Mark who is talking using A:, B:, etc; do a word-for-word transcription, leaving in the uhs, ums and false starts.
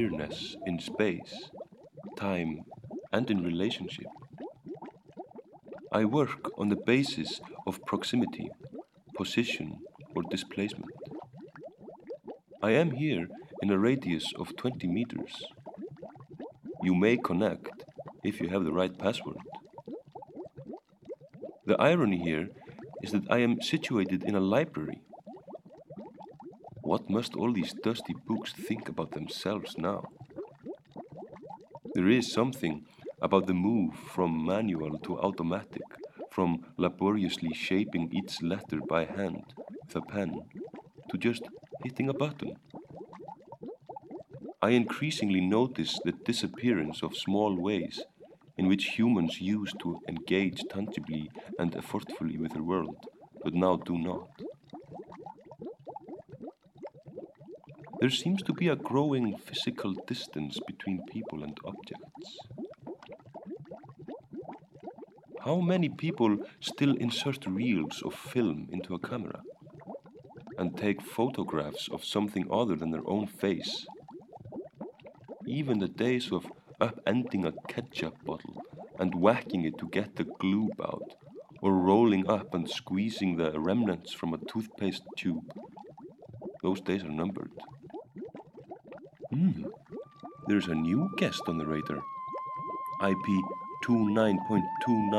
A: nearness in space, time, and in relationship. I work on the basis of proximity, position, or displacement. I am here in a radius of twenty meters. You may connect if you have the right password. The irony here is that I am situated in a library. What must all these dusty books think about themselves now? There is something about the move from manual to automatic, from laboriously shaping each letter by hand with a pen to just hitting a button. I increasingly notice the disappearance of small ways in which humans used to engage tangibly and effortfully with the world, but now do not. There seems to be a growing physical distance between people and objects. How many people still insert reels of film into a camera and take photographs of something other than their own face? Even the days of upending a ketchup bottle and whacking it to get the glue out, or rolling up and squeezing the remnants from a toothpaste tube, those days are numbered. Hmm, there's a new guest on the radar. I P two nine point two nine.